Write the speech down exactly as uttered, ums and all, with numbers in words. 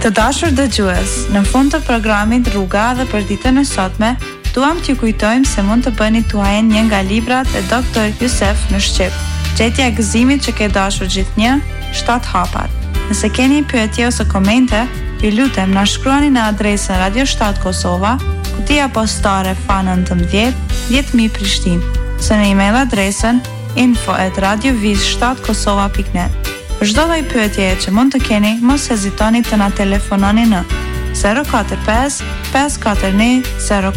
Të dashur dëgjues, në fund të programit Rruga dhe për ditën e sotme, duam t'ju kujtojmë se mund të bëni tuaj një nga librat e doktor Jusef në shqip. Gjetja e gëzimit që ke dashur gjithnjë, shtat hapat. Nëse keni pyetje ose komente, ju lutem na shkruani në adresën Radio shtat Kosova, kutia postare F A nëntëmbëdhjetë, dhjetë mijë Prishtinë, ose në email adresën info at radioviz shtat kosova pikë net. Për çdo lloj pyetjeje që mund të keni, mos hezitoni të na telefononi në zero katër pesë, pesë katër një, zero